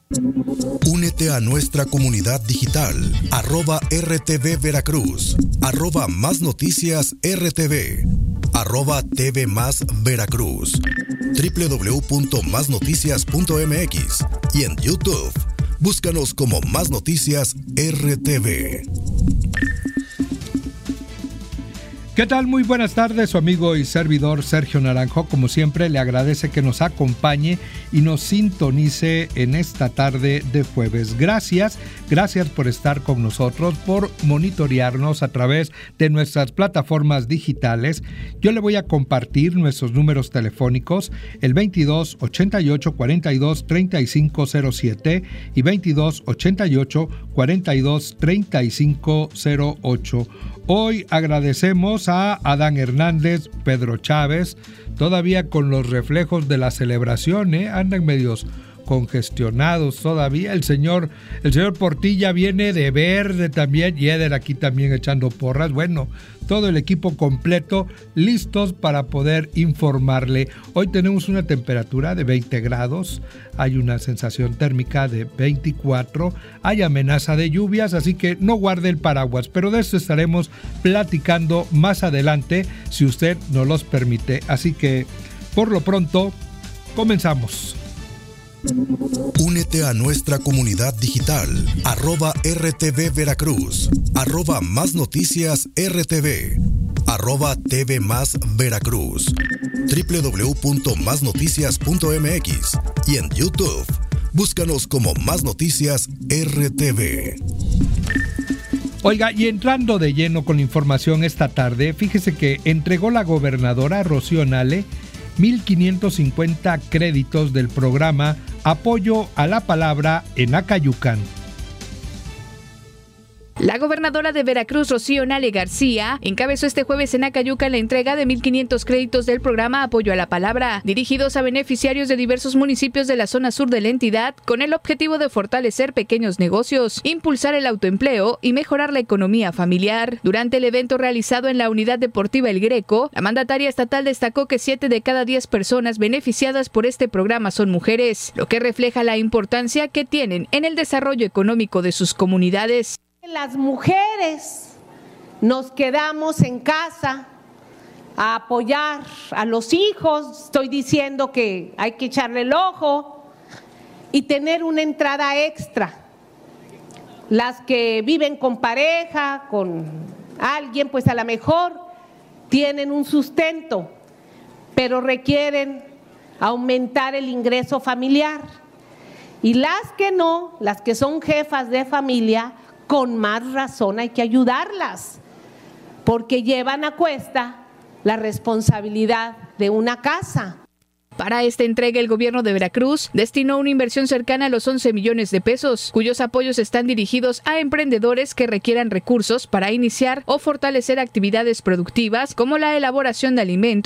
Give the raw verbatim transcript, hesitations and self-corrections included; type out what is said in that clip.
Únete a nuestra comunidad digital, arroba R T V Veracruz, arroba Más Noticias R T V, arroba T V Más Veracruz, doble u doble u doble u punto más noticias punto m x y en YouTube, búscanos como Más Noticias R T V. ¿Qué tal? Muy buenas tardes, su amigo y servidor Sergio Naranjo, como siempre le agradece que nos acompañe y nos sintonice en esta tarde de jueves. Gracias, gracias por estar con nosotros, por monitorearnos a través de nuestras plataformas digitales. Yo le voy a compartir nuestros números telefónicos, el veintidós ochenta y ocho cuarenta y dos treinta y cinco cero siete y veintidós ochenta y ocho cuarenta y dos treinta y cinco cero ocho. Hoy agradecemos a Adán Hernández, Pedro Chávez, todavía con los reflejos de la celebración, ¿eh? Andan medios congestionados todavía. El señor, el señor Portilla viene de verde también, y Eder aquí también echando porras. Bueno, todo el equipo completo listos para poder informarle. Hoy tenemos una temperatura de veinte grados, hay una sensación térmica de veinticuatro, hay amenaza de lluvias, así que no guarde el paraguas, pero de esto estaremos platicando más adelante, si usted nos los permite. Así que, por lo pronto, comenzamos. Únete a nuestra comunidad digital, arroba R T V Veracruz, arroba Más Noticias R T V, arroba T V Más Veracruz, doble u doble u doble u punto más noticias punto m x y en YouTube, búscanos como Más Noticias R T V. Oiga, y entrando de lleno con la información esta tarde, fíjese que entregó la gobernadora Rocío Nale mil quinientos cincuenta créditos del programa Apoyo a la Palabra en Acayucan. La gobernadora de Veracruz, Rocío Nale García, encabezó este jueves en Acayucan la entrega de mil quinientos créditos del programa Apoyo a la Palabra, dirigidos a beneficiarios de diversos municipios de la zona sur de la entidad, con el objetivo de fortalecer pequeños negocios, impulsar el autoempleo y mejorar la economía familiar. Durante el evento realizado en la Unidad Deportiva El Greco, la mandataria estatal destacó que siete de cada diez personas beneficiadas por este programa son mujeres, lo que refleja la importancia que tienen en el desarrollo económico de sus comunidades. Las mujeres nos quedamos en casa a apoyar a los hijos, estoy diciendo que hay que echarle el ojo y tener una entrada extra. Las que viven con pareja, con alguien, pues a lo mejor tienen un sustento, pero requieren aumentar el ingreso familiar. Y las que no, las que son jefas de familia, con más razón hay que ayudarlas, porque llevan a cuesta la responsabilidad de una casa. Para esta entrega, el gobierno de Veracruz destinó una inversión cercana a los once millones de pesos, cuyos apoyos están dirigidos a emprendedores que requieran recursos para iniciar o fortalecer actividades productivas como la elaboración de alimentos,